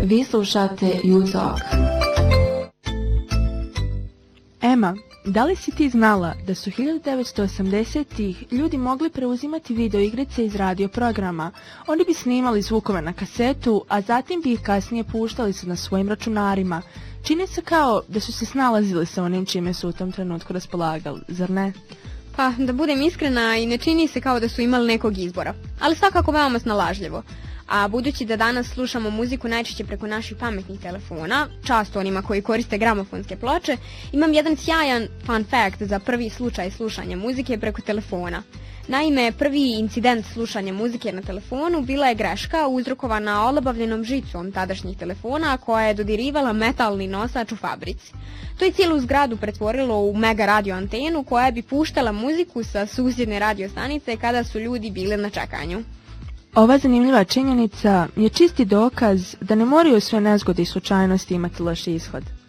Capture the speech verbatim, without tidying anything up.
Vi slušate U-Talk. Ema, da li si ti znala da su hiljadu devetsto osamdesetih ljudi mogli preuzimati video igrice iz radio programa? Oni bi snimali zvukove na kasetu, a zatim bi ih kasnije puštali se na svojim računarima. Čini se kao da su se snalazili sa onim čime su u tom trenutku raspolagali, zar ne? Pa, da budem iskrena, i ne čini se kao da su imali nekog izbora, ali svakako veoma snalažljivo. A budući da danas slušamo muziku najčešće preko naših pametnih telefona, často onima koji koriste gramofonske ploče, imam jedan sjajan fun fact za prvi slučaj slušanja muzike preko telefona. Naime, prvi incident slušanja muzike na telefonu bila je greška uzrokovana olabavljenom žicom tadašnjih telefona koja je dodirivala metalni nosač u fabrici. To je cijelu zgradu pretvorilo u mega radio antenu koja bi puštala muziku sa susjedne radio stanice kada su ljudi bili na čekanju. Ova zanimljiva činjenica je čisti dokaz da ne moraju sve nezgode i slučajnosti imati loš ishod.